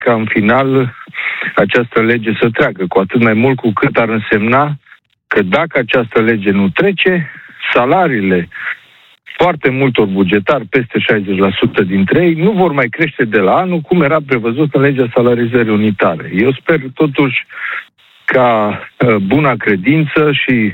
ca în final această lege să treacă, cu atât mai mult cu cât ar însemna că dacă această lege nu trece, salariile foarte multor bugetari, peste 60% dintre ei, nu vor mai crește de la anul cum era prevăzut în legea salarizării unitare. Eu sper totuși ca buna credință și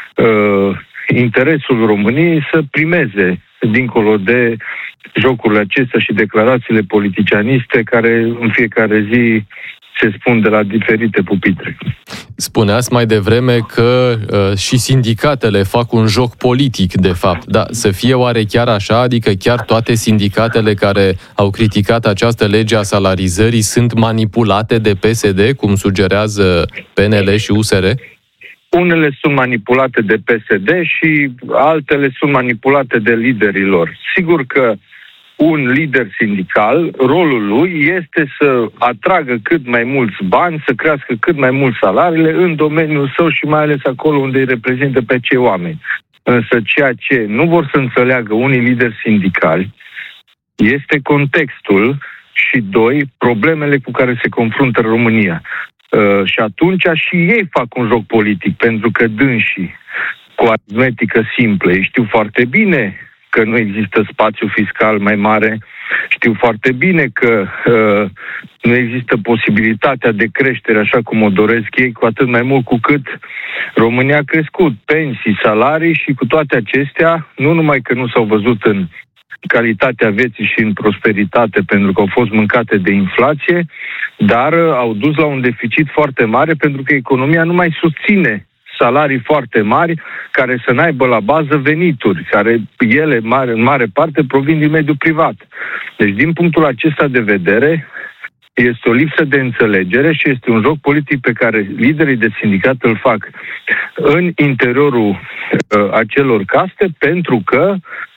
interesul României să primeze dincolo de jocurile acestea și declarațiile politicianiste care în fiecare zi se spun de la diferite pupitre. Spuneați mai devreme că și sindicatele fac un joc politic, de fapt. Dar să fie oare chiar așa? Adică chiar toate sindicatele care au criticat această lege a salarizării sunt manipulate de PSD, cum sugerează PNL și USR? Unele sunt manipulate de PSD și altele sunt manipulate de liderii lor. Sigur că un lider sindical, rolul lui este să atragă cât mai mulți bani, să crească cât mai mult salariile în domeniul său și mai ales acolo unde îi reprezintă pe cei oameni. Însă ceea ce nu vor să înțeleagă unii lideri sindicali este contextul și, doi, problemele cu care se confruntă România. Și atunci și ei fac un joc politic, pentru că dânsii, cu aritmetică simplă, ei știu foarte bine că nu există spațiu fiscal mai mare, știu foarte bine că nu există posibilitatea de creștere așa cum o doresc ei, cu atât mai mult cu cât România a crescut, pensii, salarii și cu toate acestea, nu numai că nu s-au văzut în calitatea vieții și în prosperitate pentru că au fost mâncate de inflație, dar au dus la un deficit foarte mare pentru că economia nu mai susține salarii foarte mari care să n-aibă la bază venituri, care ele în mare parte provin din mediul privat. Deci din punctul acesta de vedere este o lipsă de înțelegere și este un joc politic pe care liderii de sindicat îl fac în interiorul acelor caste pentru că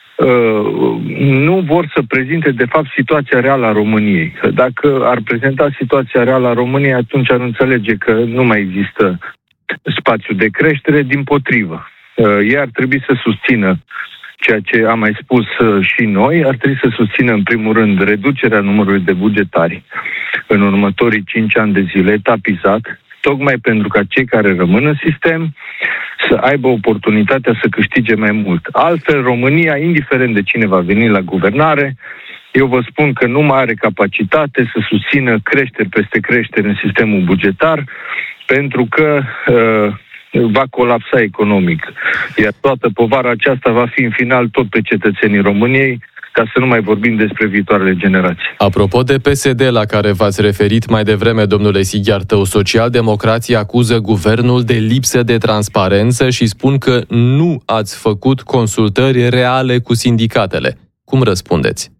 nu vor să prezinte, de fapt, situația reală a României. Dacă ar prezenta situația reală a României, atunci ar înțelege că nu mai există spațiu de creștere, dimpotrivă. Ei ar trebui să susțină ceea ce am mai spus și noi, ar trebui să susțină, în primul rând, reducerea numărului de bugetari în următorii 5 ani de zile, etapizat, tocmai pentru ca cei care rămân în sistem să aibă oportunitatea să câștige mai mult. Altfel, România, indiferent de cine va veni la guvernare, eu vă spun că nu mai are capacitate să susțină creșteri peste creșteri în sistemul bugetar, pentru că va colapsa economic. Iar toată povara aceasta va fi în final tot pe cetățenii României, ca să nu mai vorbim despre viitoarele generații. Apropo de PSD la care v-ați referit mai devreme, domnule Sighiartău, socialdemocrații acuză guvernul de lipsă de transparență și spun că nu ați făcut consultări reale cu sindicatele. Cum răspundeți?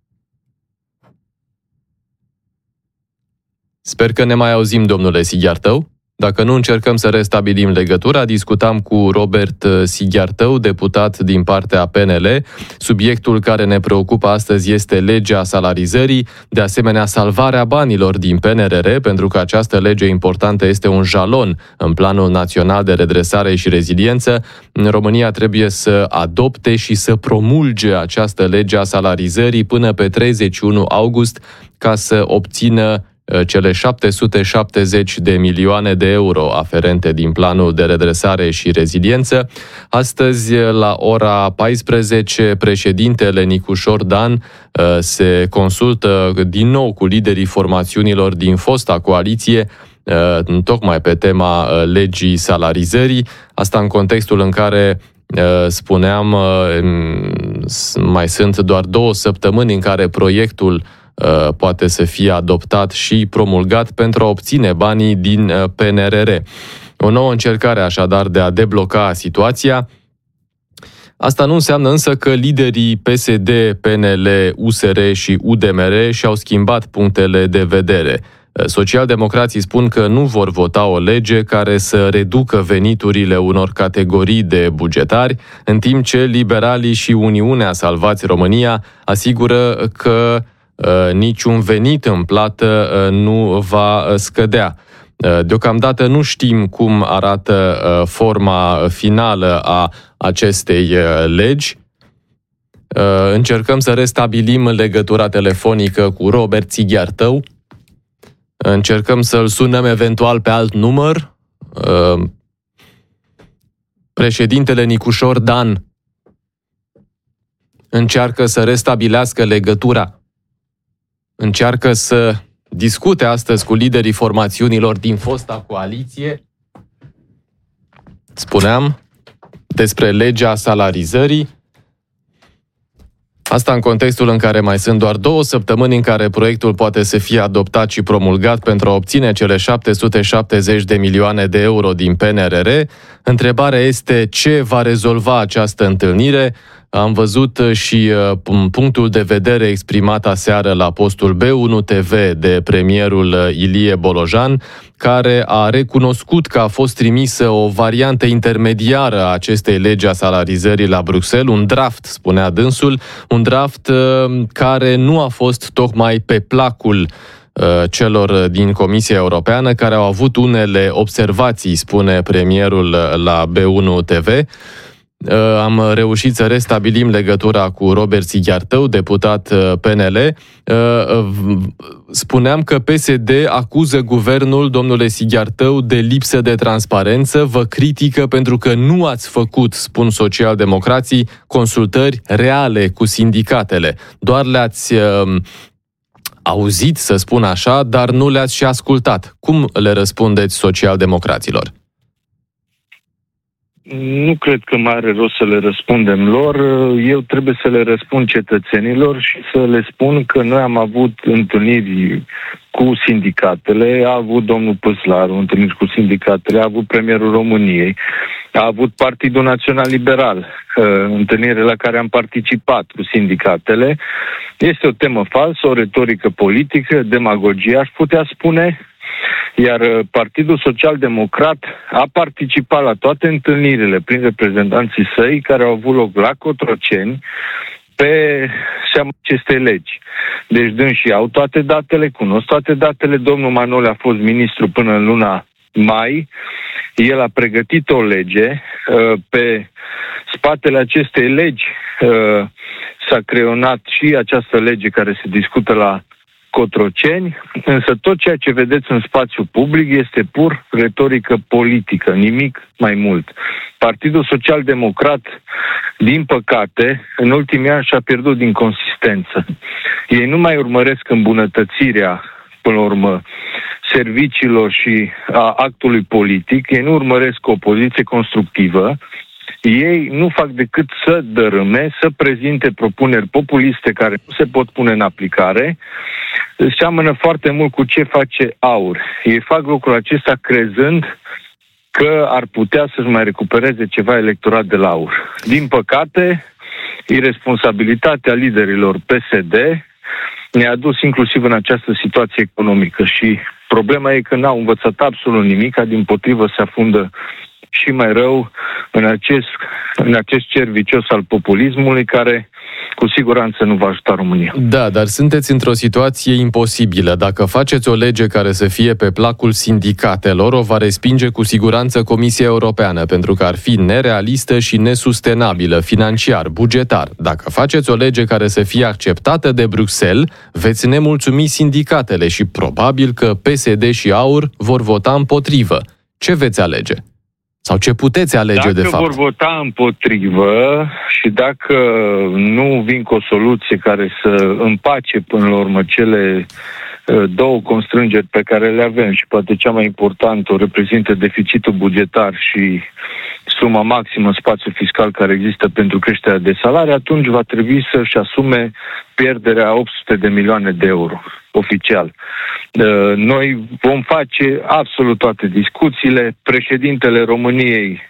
Sper că ne mai auzim, domnule Sighiartău. Dacă nu, încercăm să restabilim legătura. Discutam cu Robert Sighiartău, deputat din partea PNL. Subiectul care ne preocupă astăzi este legea salarizării, de asemenea salvarea banilor din PNRR, pentru că această lege importantă este un jalon în Planul Național de Redresare și Reziliență. România trebuie să adopte și să promulge această lege a salarizării până pe 31 august ca să obțină cele 770 de milioane de euro aferente din Planul de Redresare și Reziliență. Astăzi, la ora 14, președintele Nicușor Dan se consultă din nou cu liderii formațiunilor din fosta coaliție, tocmai pe tema legii salarizării. Asta în contextul în care spuneam, mai sunt doar 2 săptămâni în care proiectul poate să fie adoptat și promulgat pentru a obține banii din PNRR. O nouă încercare așadar de a debloca situația. Asta nu înseamnă însă că liderii PSD, PNL, USR și UDMR și-au schimbat punctele de vedere. Socialdemocrații spun că nu vor vota o lege care să reducă veniturile unor categorii de bugetari, în timp ce liberalii și Uniunea Salvați România asigură că niciun venit în plată nu va scădea. Deocamdată nu știm cum arată forma finală a acestei legi. Încercăm să restabilim legătura telefonică cu Robert Sighiartău. Încercăm să-l sunăm eventual pe alt număr. Președintele Nicușor Dan încearcă să restabilească legătura. Încearcă să discute astăzi cu liderii formațiunilor din fosta coaliție. Spuneam despre legea salarizării. Asta în contextul în care mai sunt doar 2 săptămâni în care proiectul poate să fie adoptat și promulgat pentru a obține cele 770 de milioane de euro din PNRR. Întrebarea este ce va rezolva această întâlnire. Am văzut și punctul de vedere exprimat aseară la postul B1 TV de premierul Ilie Bolojan, care a recunoscut că a fost trimisă o variantă intermediară a acestei legi a salarizării la Bruxelles, un draft, spunea dânsul, un draft care nu a fost tocmai pe placul celor din Comisia Europeană, care au avut unele observații, spune premierul la B1 TV. Am reușit să restabilim legătura cu Robert Sighiartău, deputat PNL. Spuneam că PSD acuză guvernul, domnule Sighiartău, de lipsă de transparență, vă critică pentru că nu ați făcut, spun socialdemocrații, consultări reale cu sindicatele. Doar le-ați auzit, să spun așa, dar nu le-ați și ascultat. Cum le răspundeți socialdemocraților? Nu cred că mai are rost să le răspundem lor. Eu trebuie să le răspund cetățenilor și să le spun că noi am avut întâlniri cu sindicatele, a avut domnul Păslaru întâlniri cu sindicatele, a avut premierul României, a avut Partidul Național Liberal, întâlnire la care am participat cu sindicatele. Este o temă falsă, o retorică politică, demagogie, aș putea spune. Iar Partidul Social-Democrat a participat la toate întâlnirile prin reprezentanții săi care au avut loc la Cotroceni pe seama acestei legi. Deci dânsii au toate datele, cunosc toate datele. Domnul Manole a fost ministru până în luna mai. El a pregătit o lege. Pe spatele acestei legi s-a creionat și această lege care se discută la Cotroceni, însă tot ceea ce vedeți în spațiu public este pur retorică politică, nimic mai mult. Partidul Social-Democrat, din păcate, în ultimii ani și-a pierdut din consistență. Ei nu mai urmăresc îmbunătățirea, până la urmă, serviciilor și a actului politic, ei nu urmăresc o poziție constructivă, ei nu fac decât să dărâme, să prezinte propuneri populiste care nu se pot pune în aplicare. Seamănă foarte mult cu ce face AUR. Ei fac lucrul acesta crezând că ar putea să-și mai recupereze ceva electorat de la AUR. Din păcate, iresponsabilitatea liderilor PSD ne-a dus inclusiv în această situație economică și problema e că n-au învățat absolut nimic, dimpotrivă se afundă și mai rău în acest cer vicios al populismului care cu siguranță nu va ajuta România. Da, dar sunteți într-o situație imposibilă. Dacă faceți o lege care să fie pe placul sindicatelor, o va respinge cu siguranță Comisia Europeană, pentru că ar fi nerealistă și nesustenabilă, financiar, bugetar. Dacă faceți o lege care să fie acceptată de Bruxelles, veți nemulțumi sindicatele și probabil că PSD și AUR vor vota împotrivă. Ce veți alege? Sau ce puteți alege, de fapt? Dacă vor vota împotrivă și dacă nu vin cu o soluție care să împace până la urmă cele două constrângeri pe care le avem și poate cea mai importantă o reprezintă deficitul bugetar și suma maximă în spațiu fiscal care există pentru creșterea de salarii, atunci va trebui să-și asume pierderea 800 de milioane de euro, oficial. Noi vom face absolut toate discuțiile. Președintele României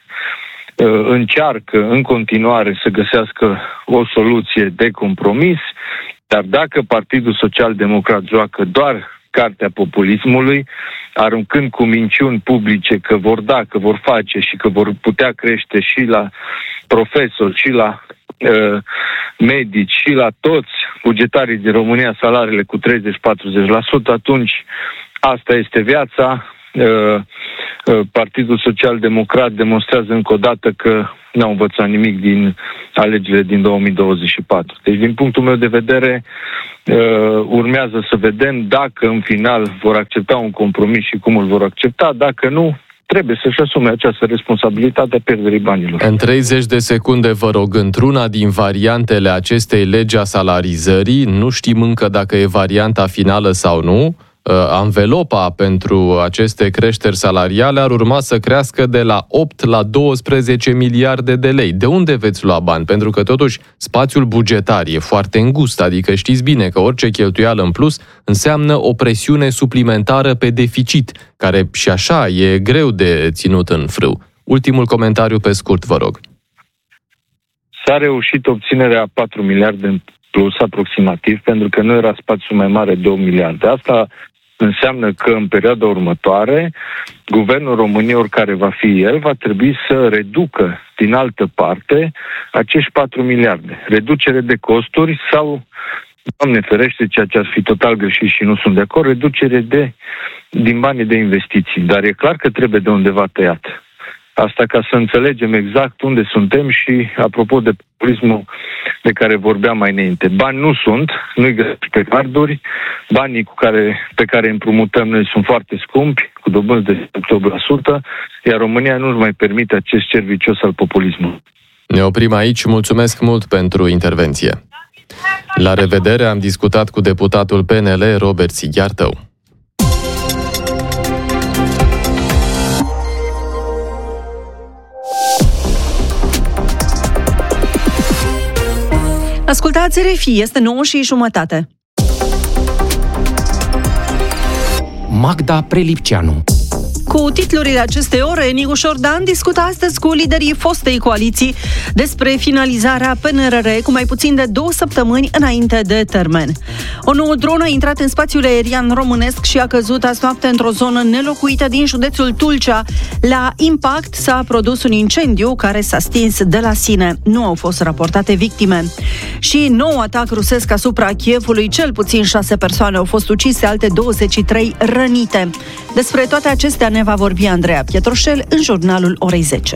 încearcă în continuare să găsească o soluție de compromis, dar dacă Partidul Social-Democrat joacă doar cartea populismului, aruncând cu minciuni publice că vor da, că vor face și că vor putea crește și la profesori, și la medici, și la toți bugetarii din România salariile cu 30-40%, atunci asta este viața. Partidul Social-Democrat demonstrează încă o dată că n-au învățat nimic din alegerile din 2024. Deci, din punctul meu de vedere, urmează să vedem dacă în final vor accepta un compromis și cum îl vor accepta. Dacă nu, trebuie să-și asume această responsabilitate a pierderii banilor. În 30 de secunde, vă rog, într-una din variantele acestei legi a salarizării, nu știm încă dacă e varianta finală sau nu, anvelopa pentru aceste creșteri salariale ar urma să crească de la 8 la 12 miliarde de lei. De unde veți lua bani? Pentru că totuși spațiul bugetar e foarte îngust, adică știți bine că orice cheltuială în plus înseamnă o presiune suplimentară pe deficit, care și așa e greu de ținut în frâu. Ultimul comentariu pe scurt, vă rog. S-a reușit obținerea 4 miliarde în plus aproximativ, pentru că nu era spațiul mai mare de 8 miliarde. Asta înseamnă că în perioada următoare, Guvernul României, oricare va fi el, va trebui să reducă din altă parte acești 4 miliarde. Reducere de costuri sau, Doamne ferește, ceea ce ar fi total greșit și nu sunt de acord, reducere din banii de investiții. Dar e clar că trebuie de undeva tăiat. Asta ca să înțelegem exact unde suntem și, apropo de populismul de care vorbeam mai înainte. Bani nu sunt, nu-i găsești pe carduri, banii pe care împrumutăm noi sunt foarte scumpi, cu dobânzi de 8%, iar România nu își mai permite acest cer vicios al populismului. Ne oprim aici, mulțumesc mult pentru intervenție. La revedere, am discutat cu deputatul PNL Robert Sighiartău. Ascultați RFI, este 9:30. Magda Prelipceanu. Cu titlurile acestei ore, Nicu Șordan discută astăzi cu liderii fostei coaliții despre finalizarea PNRR cu mai puțin de 2 săptămâni înainte de termen. O nouă dronă a intrat în spațiul aerian românesc și a căzut azi noapte într-o zonă nelocuită din județul Tulcea. La impact s-a produs un incendiu care s-a stins de la sine. Nu au fost raportate victime. Și nou atac rusesc asupra Kievului, cel puțin 6 persoane au fost ucise, alte 23 rănite. Despre toate acestea ne va vorbi Andreea Pietroșel în jurnalul orei 10.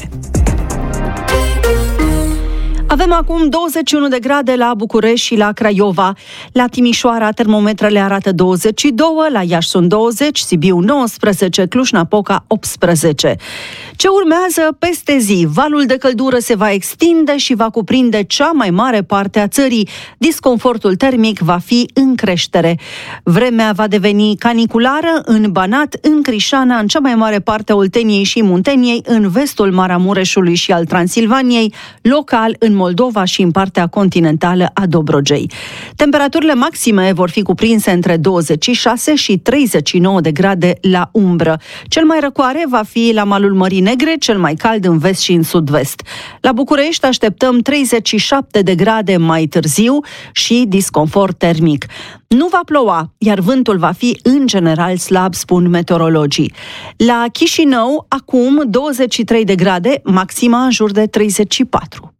Avem acum 21 de grade la București și la Craiova. La Timișoara termometrele arată 22, la Iași sunt 20, Sibiu 19, Cluj-Napoca 18. Ce urmează peste zi? Valul de căldură se va extinde și va cuprinde cea mai mare parte a țării. Disconfortul termic va fi în creștere. Vremea va deveni caniculară în Banat, în Crișana, în cea mai mare parte a Olteniei și Munteniei, în vestul Maramureșului și al Transilvaniei, local în Moldova și în partea continentală a Dobrogei. Temperaturile maxime vor fi cuprinse între 26 și 39 de grade la umbră. Cel mai răcoare va fi la malul Mării Negre, cel mai cald în vest și în sud-vest. La București așteptăm 37 de grade mai târziu și disconfort termic. Nu va ploua, iar vântul va fi în general slab, spun meteorologii. La Chișinău, acum 23 de grade, maxima în jur de 34.